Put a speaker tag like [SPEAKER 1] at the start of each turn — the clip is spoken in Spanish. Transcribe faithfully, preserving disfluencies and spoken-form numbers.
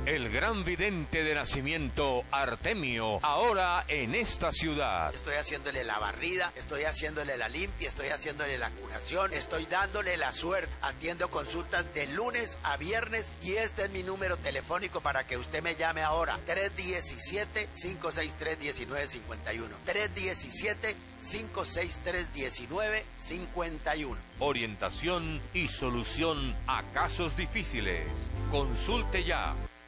[SPEAKER 1] El gran vidente de nacimiento, Artemio, ahora en esta ciudad.
[SPEAKER 2] Estoy haciéndole la barrida, estoy haciéndole la limpia, estoy haciéndole la curación, estoy dándole la suerte. Atiendo consultas de lunes a viernes y este es mi número telefónico para que usted me llame ahora. tres diecisiete, cinco sesenta y tres, diecinueve cincuenta y uno. tres diecisiete, cinco sesenta y tres, diecinueve cincuenta y uno.
[SPEAKER 1] Orientación y solución a casos difíciles. Consulte ya.